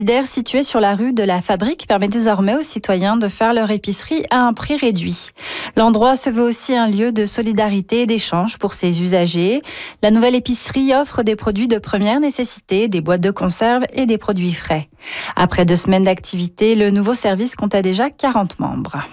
D'air situé sur la rue de la Fabrique permet désormais aux citoyens de faire leur épicerie à un prix réduit. L'endroit se veut aussi un lieu de solidarité et d'échange pour ses usagers. La nouvelle épicerie offre des produits de première nécessité, des boîtes de conserve et des produits frais. Après 2 semaines d'activité, le nouveau service comptait déjà 40 membres.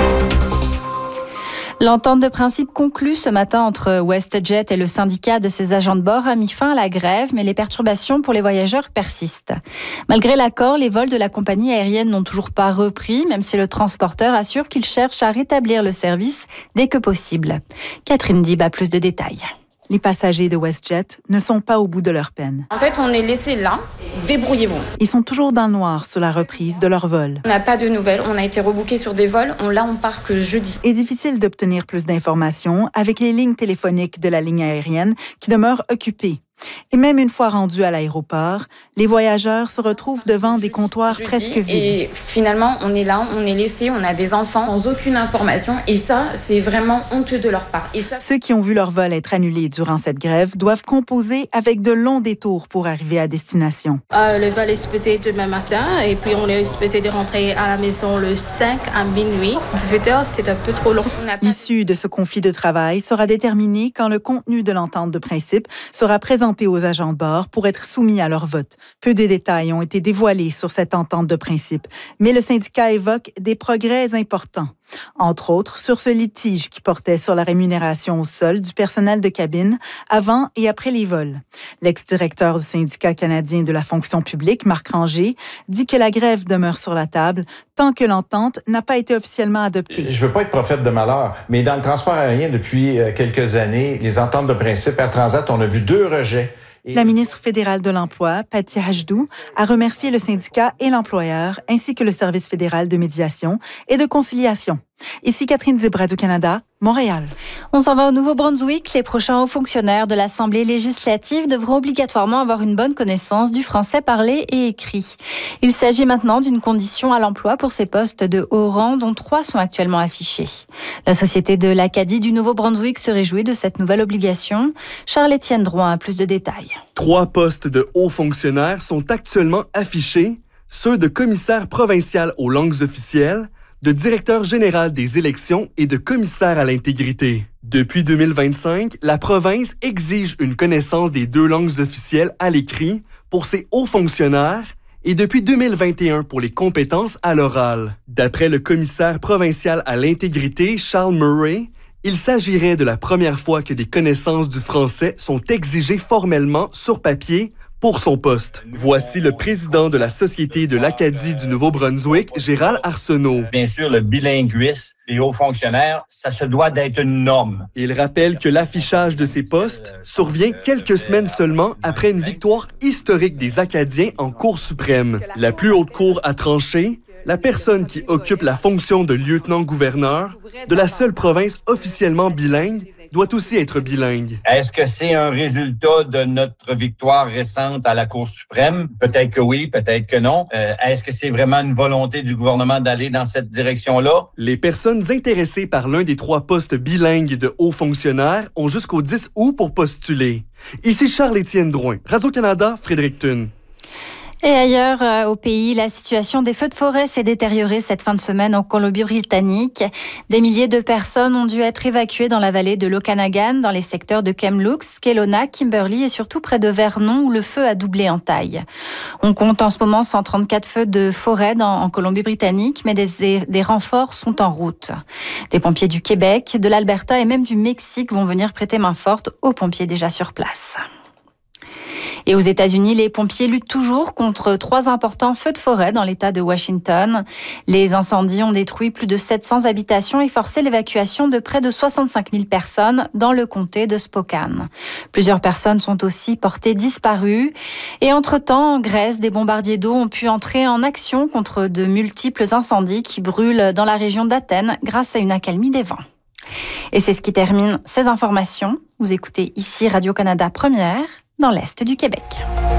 L'entente de principe conclue ce matin entre WestJet et le syndicat de ses agents de bord a mis fin à la grève, mais les perturbations pour les voyageurs persistent. Malgré l'accord, les vols de la compagnie aérienne n'ont toujours pas repris, même si le transporteur assure qu'il cherche à rétablir le service dès que possible. Catherine Dib a plus de détails. Les passagers de WestJet ne sont pas au bout de leur peine. En fait, on est laissés là. Débrouillez-vous. Ils sont toujours dans le noir sur la reprise de leur vol. On n'a pas de nouvelles. On a été rebooké sur des vols. On part que jeudi. Il est difficile d'obtenir plus d'informations avec les lignes téléphoniques de la ligne aérienne qui demeurent occupées. Et même une fois rendus à l'aéroport, les voyageurs se retrouvent devant des comptoirs presque vides. Et finalement, on est là, on est laissés, on a des enfants sans aucune information. Et ça, c'est vraiment honteux de leur part. Et ça... Ceux qui ont vu leur vol être annulé durant cette grève doivent composer avec de longs détours pour arriver à destination. Le vol est supposé demain matin et puis on est supposé de rentrer à la maison le 5 à minuit. 18h, c'est un peu trop long. L'issue de ce conflit de travail sera déterminée quand le contenu de l'entente de principe sera présenté aux agents de bord pour être soumis à leur vote. Peu de détails ont été dévoilés sur cette entente de principe, mais le syndicat évoque des progrès importants. Entre autres, sur ce litige qui portait sur la rémunération au sol du personnel de cabine avant et après les vols. L'ex-directeur du syndicat canadien de la fonction publique, Marc Ranger, dit que la grève demeure sur la table tant que l'entente n'a pas été officiellement adoptée. Je veux pas être prophète de malheur, mais dans le transport aérien depuis quelques années, les ententes de principe Air Transat, on a vu 2 rejets. La ministre fédérale de l'Emploi, Patty Hajdu, a remercié le syndicat et l'employeur, ainsi que le service fédéral de médiation et de conciliation. Ici Catherine Dib, Radio-Canada, Montréal. On s'en va au Nouveau-Brunswick. Les prochains hauts fonctionnaires de l'Assemblée législative devront obligatoirement avoir une bonne connaissance du français parlé et écrit. Il s'agit maintenant d'une condition à l'emploi pour ces postes de haut rang, dont 3 sont actuellement affichés. La Société de l'Acadie du Nouveau-Brunswick se réjouit de cette nouvelle obligation. Charles-Étienne Drouin a plus de détails. 3 postes de hauts fonctionnaires sont actuellement affichés, ceux de commissaire provincial aux langues officielles, de directeur général des élections et de commissaire à l'intégrité. Depuis 2025, la province exige une connaissance des 2 langues officielles à l'écrit pour ses hauts fonctionnaires et depuis 2021 pour les compétences à l'oral. D'après le commissaire provincial à l'intégrité, Charles Murray, il s'agirait de la première fois que des connaissances du français sont exigées formellement sur papier pour son poste. Voici le président de la Société de l'Acadie du Nouveau-Brunswick, Gérald Arsenault. Bien sûr, le bilinguisme des hauts fonctionnaires, ça se doit d'être une norme. Il rappelle que l'affichage de ces postes survient quelques semaines seulement après une victoire historique des Acadiens en Cour suprême. La plus haute cour a tranché. La personne qui occupe la fonction de lieutenant-gouverneur de la seule province officiellement bilingue doit aussi être bilingue. Est-ce que c'est un résultat de notre victoire récente à la Cour suprême? Peut-être que oui, peut-être que non. Est-ce que c'est vraiment une volonté du gouvernement d'aller dans cette direction-là? Les personnes intéressées par l'un des 3 postes bilingues de hauts fonctionnaires ont jusqu'au 10 août pour postuler. Ici Charles-Étienne Drouin, Radio-Canada, Fredericton. Et ailleurs au pays, la situation des feux de forêt s'est détériorée cette fin de semaine en Colombie-Britannique. Des milliers de personnes ont dû être évacuées dans la vallée de l'Okanagan, dans les secteurs de Kamloops, Kelowna, Kimberley et surtout près de Vernon où le feu a doublé en taille. On compte en ce moment 134 feux de forêt en Colombie-Britannique, mais des renforts sont en route. Des pompiers du Québec, de l'Alberta et même du Mexique vont venir prêter main forte aux pompiers déjà sur place. Et aux États-Unis, les pompiers luttent toujours contre 3 importants feux de forêt dans l'État de Washington. Les incendies ont détruit plus de 700 habitations et forcé l'évacuation de près de 65 000 personnes dans le comté de Spokane. Plusieurs personnes sont aussi portées disparues. Et entre-temps, en Grèce, des bombardiers d'eau ont pu entrer en action contre de multiples incendies qui brûlent dans la région d'Athènes grâce à une accalmie des vents. Et c'est ce qui termine ces informations. Vous écoutez ici Radio-Canada Première, dans l'Est du Québec.